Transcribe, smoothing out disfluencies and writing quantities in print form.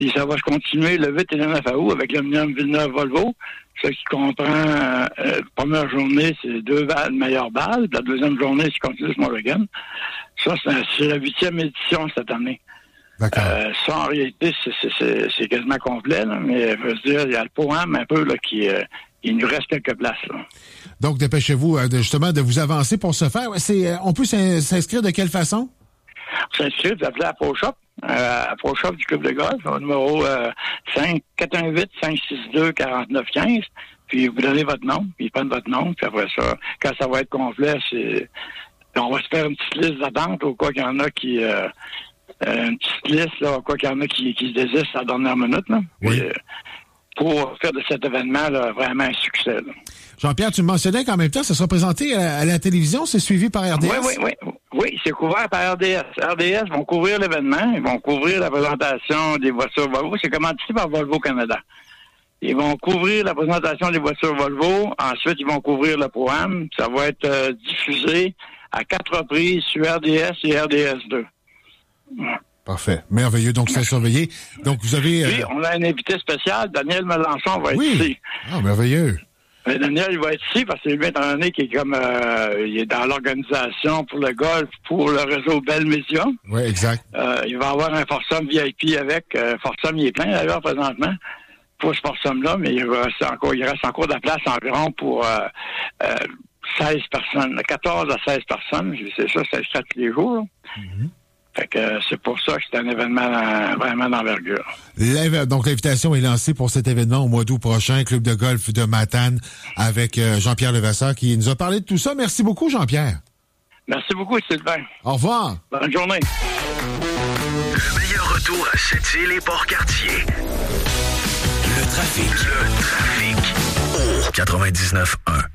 Et ça va se continuer le 8 et le 9 août avec le Millennium Villeneuve-Volvo. Ce qui comprend, la première journée, c'est 2 meilleures balles. La deuxième journée, c'est Continental Morgan. Ça, c'est la 8e édition cette année. D'accord. Ça, en réalité, c'est quasiment complet, là, mais je veux dire, il y a le Pro-Am un peu là, il nous reste quelques places. Là. Donc, dépêchez-vous justement de vous avancer pour ce faire. On peut s'inscrire de quelle façon? S'inscrire, vous appelez à ProShop, à ProShop du Club de golf, au numéro 418-562-4915, puis vous donnez votre nom, puis ils prennent votre nom, puis après ça, quand ça va être complet, on va se faire une petite liste d'attente au cas qu'il y en a qui... une petite liste, là, quoi qu'il y en a qui se désistent à la dernière minute, là. Oui. Et, pour faire de cet événement là, vraiment un succès. Là. Jean-Pierre, tu me mentionnais qu'en même temps, ça sera présenté à la télévision, c'est suivi par RDS? Oui, c'est couvert par RDS. RDS vont couvrir l'événement, ils vont couvrir la présentation des voitures Volvo. C'est commandité par Volvo Canada. Ils vont couvrir la présentation des voitures Volvo. Ensuite, ils vont couvrir le Pro-Am. Ça va être diffusé à 4 reprises sur RDS et RDS2. Parfait. Merveilleux. Donc, c'est surveillé. Donc, vous avez... Oui, on a un invité spécial. Daniel Melançon va être ici. Ah, merveilleux. Mais Daniel, il va être ici parce que lui, étant donné qu'il est comme... il est dans l'organisation pour le golf, pour le réseau Bell Media. Oui, exact. Il va avoir un Forsum VIP avec. Forsum, il est plein d'ailleurs présentement pour ce Forsum-là, mais il reste encore de la place environ pour 16 personnes. 14 à 16 personnes. C'est ça, c'est ça tous les jours. Mm-hmm. Fait que c'est pour ça que c'est un événement vraiment d'envergure. Donc, l'invitation est lancée pour cet événement au mois d'août prochain, Club de golf de Matane, avec Jean-Pierre Levasseur qui nous a parlé de tout ça. Merci beaucoup, Jean-Pierre. Merci beaucoup, Sylvain. Au revoir. Bonne journée. Le meilleur retour à Sept-Îles et Port-Cartier. Le trafic au 99.1.